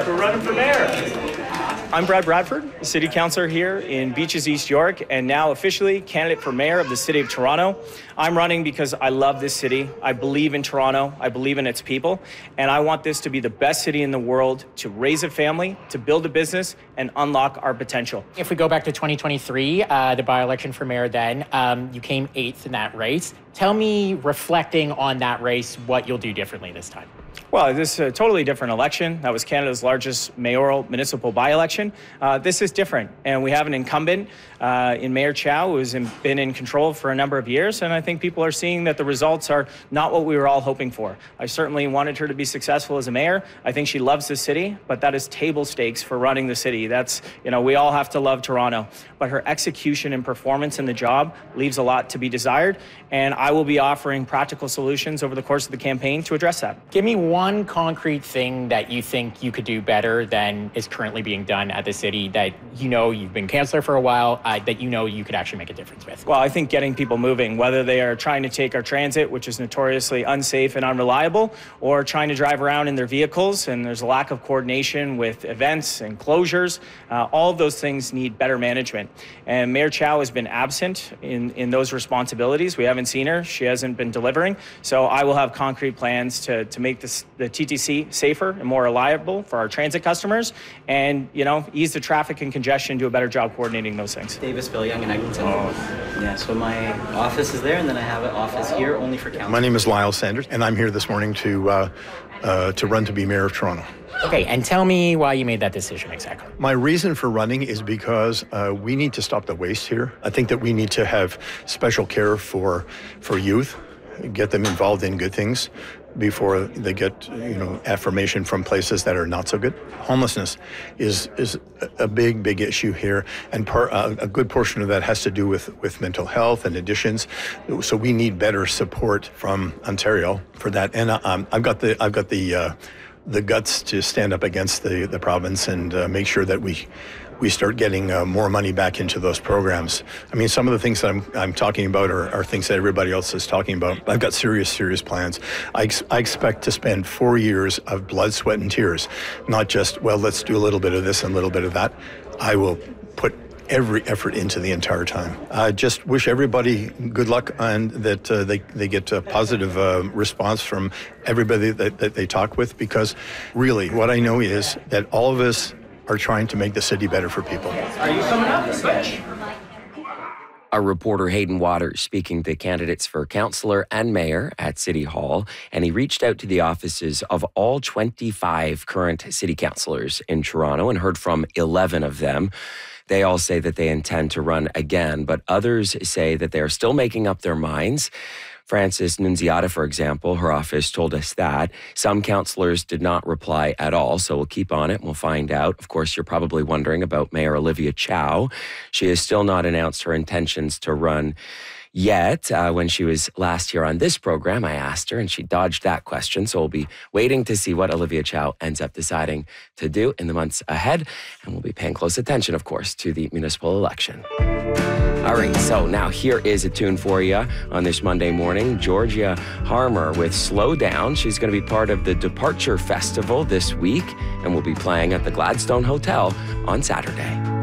We're running for mayor. I'm Brad Bradford, city councillor here in Beaches, East York, and now officially candidate for mayor of the city of Toronto. I'm running because I love this city. I believe in Toronto. I believe in its people. And I want this to be the best city in the world to raise a family, to build a business, and unlock our potential. If we go back to 2023, the by-election for mayor then, you came 8th in that race. Tell me, reflecting on that race, what you'll do differently this time. Well, this is a totally different election. That was Canada's largest mayoral municipal by-election. This is different, and we have an incumbent in Mayor Chow who's been in control for a number of years, and I think people are seeing that the results are not what we were all hoping for. I certainly wanted her to be successful as a mayor. I think she loves the city, but that is table stakes for running the city. That's, we all have to love Toronto, but her execution and performance in the job leaves a lot to be desired, and I will be offering practical solutions over the course of the campaign to address that. Give me one concrete thing that you think you could do better than is currently being done at the city that you've been councillor for a while, that you could actually make a difference with. Well, I think getting people moving, whether they are trying to take our transit, which is notoriously unsafe and unreliable, or trying to drive around in their vehicles, and there's a lack of coordination with events and closures. All of those things need better management. And Mayor Chow has been absent in those responsibilities. We haven't seen her. She hasn't been delivering. So I will have concrete plans to make the TTC safer and more reliable for our transit customers and, ease the traffic and congestion, do a better job coordinating those things. Davis, Bill Young in Eglinton. Yeah, so my office is there, and then I have an office here only for council. My name is Lyle Sanders, and I'm here this morning to run to be mayor of Toronto. Okay, and tell me why you made that decision exactly. My reason for running is because we need to stop the waste here. I think that we need to have special care for youth, get them involved in good things before they get, affirmation from places that are not so good. Homelessness is a big issue here, and a good portion of that has to do with mental health and addictions. So we need better support from Ontario for that. And I've got the guts to stand up against the province and make sure that we start getting more money back into those programs. I mean, some of the things that I'm talking about are things that everybody else is talking about. I've got serious plans. I expect to spend 4 years of blood, sweat, and tears, not just, let's do a little bit of this and a little bit of that. I will put every effort into the entire time. I just wish everybody good luck and that they get a positive response from everybody that they talk with, because really what I know is that all of us are trying to make the city better for people. Are you coming up this way? Our reporter Hayden Waters speaking to candidates for councillor and mayor at City Hall, and he reached out to the offices of all 25 current city councillors in Toronto and heard from 11 of them. They all say that they intend to run again, but others say that they are still making up their minds. Frances Nunziata, for example, her office told us that. Some councillors did not reply at all, so we'll keep on it and we'll find out. Of course, you're probably wondering about Mayor Olivia Chow. She has still not announced her intentions to run yet. When she was last here on this program, I asked her and she dodged that question. So we'll be waiting to see what Olivia Chow ends up deciding to do in the months ahead. And we'll be paying close attention, of course, to the municipal election. All right, so now here is a tune for you on this Monday morning. Georgia Harmer with Slow Down. She's going to be part of the Departure Festival this week and will be playing at the Gladstone Hotel on Saturday.